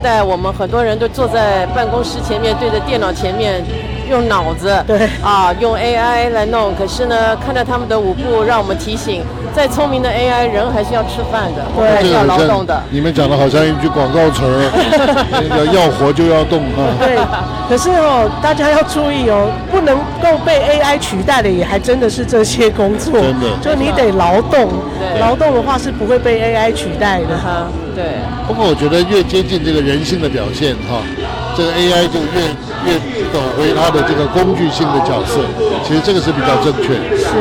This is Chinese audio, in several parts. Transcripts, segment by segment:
在我们很多人都坐在办公室前面，对着电脑前面，用脑子， 对啊，用 AI 来弄。可是呢，看到他们的舞步，让我们提醒，再聪明的 AI，人还是要吃饭的， 对， 还是要劳动的。 你们讲的好像一句广告词儿，要活就要动啊。 对，可是大家要注意不能够被 AI 取代的，也还真的是这些工作， 真的， 就你得劳动，劳动的话是不会被 AI 取代的。 对。 不过我觉得越接近这个人性的表现这个 AI 就越走回它的这个工具性的角色，其实这个是比较正确的。 是。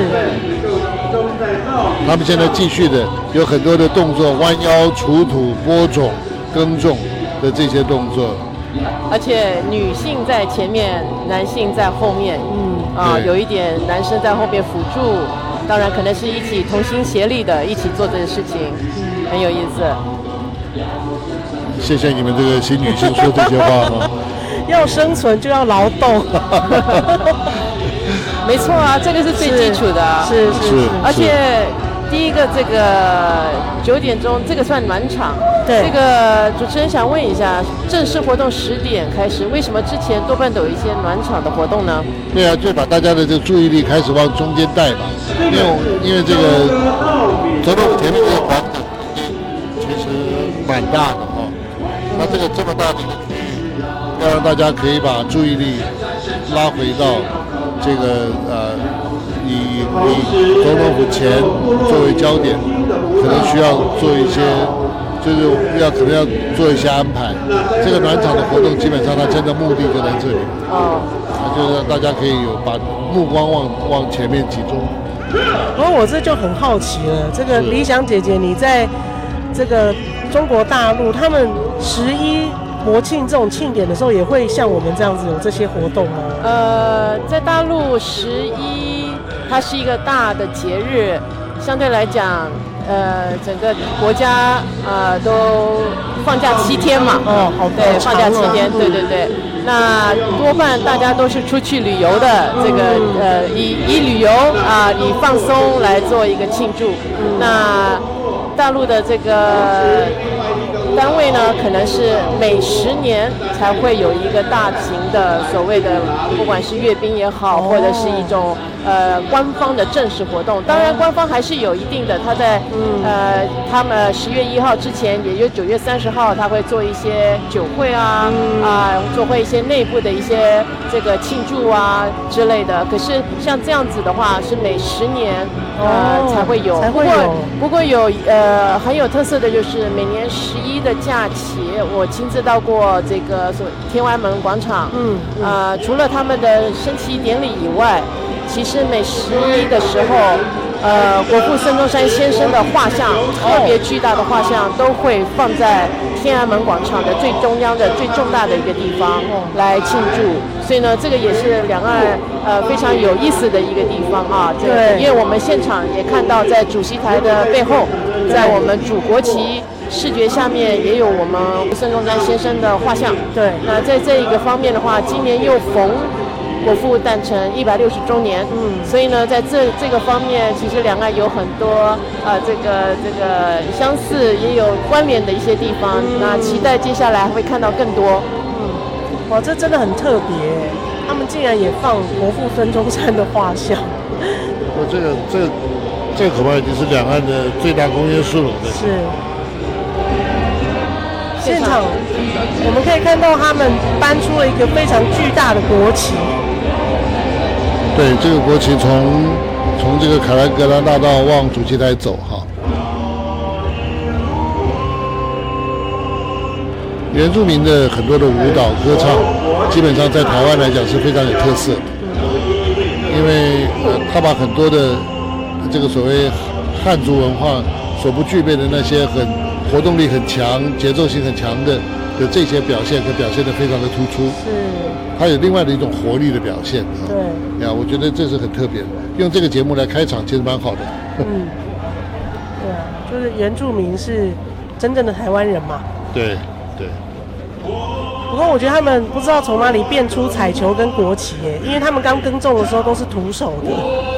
他们现在继续的有很多的动作，弯腰、锄土、播种、耕种的这些动作。 而且女性在前面，男性在后面，有一点男生在后面辅助，当然可能是一起同心协力的一起做这个事情，很有意思。 谢谢你们这个新女性说这些话要生存就要劳动。 没错啊，这个是最基础的。 是。 而且第一个这个9点钟，这个算暖场。 对。 这个主持人想问一下，正式活动10点开始，为什么之前多半都有一些暖场的活动呢？ 对啊，就把大家的这个注意力开始往中间带嘛。因为这个总统前面这个广场其实蛮大的那这么大的一个区域，要让大家可以把注意力拉回到这个以总统府前作为焦点，可能需要做一些，就是可能要做一些安排。这个暖场的活动基本上它真的目的就在这里，就是让大家可以把目光往前面集中。 不过我这就很好奇了，这个理想姐姐，你在这个中国大陆，他们11国庆这种庆典的时候，也会像我们这样子有这些活动吗？ 在大陆11，它是一个大的节日，相对来讲，整个国家都放假7天嘛。 好对，放假7天，对。那多半大家都是出去旅游的，这个以旅游以放松来做一个庆祝。那大陆的这个单位呢，可能是每10年才会有一个大型的所谓的，不管是阅兵也好，或者是一种官方的正式活动。当然，官方还是有一定的，他在他们10月1号之前，也就9月30号，他会做一些酒会做会一些内部的一些这个庆祝之类的。可是像这样子的话，是每10年才会有。不过有很有特色的就是每年11的假期，我亲自到过这个天安门广场。除了他们的升旗典礼以外，其实每11的时候，国父孙中山先生的画像，特别巨大的画像，都会放在天安门广场的最中央的最重大的一个地方来庆祝。所以呢，这个也是两岸非常有意思的一个地方对，因为我们现场也看到，在主席台的背后，在我们主国旗视觉下面也有我们孙中山先生的画像。 对。那在这一个方面的话，今年又逢国父诞辰160周年，所以呢，在这个方面，其实两岸有很多这个相似也有关联的一些地方。那期待接下来会看到更多。 哇，这真的很特别，他们竟然也放国父孙中山的画像。 这个恐怕已经是两岸的最大公约数了。 是。现场我们可以看到他们搬出了一个非常巨大的国旗。 对，这个国旗从这个凯兰格兰大道往主席台走原住民的很多的舞蹈歌唱，基本上在台湾来讲是非常有特色的，因为他把很多的这个所谓汉族文化所不具备的那些很活动力很强、节奏性很强的这些表现，可表现得非常的突出。 是。 它有另外的一种活力的表现。 对。 我觉得这是很特别的，用这个节目来开场其实蛮好的。 对啊，就是原住民是真正的台湾人嘛。 对。 不过我觉得他们不知道从哪里变出彩球跟国旗因为他们刚耕种的时候都是徒手的。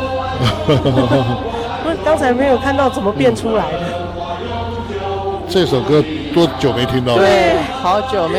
因为刚才没有看到怎么变出来的。 这首歌多久没听到了？ 对，好久没有。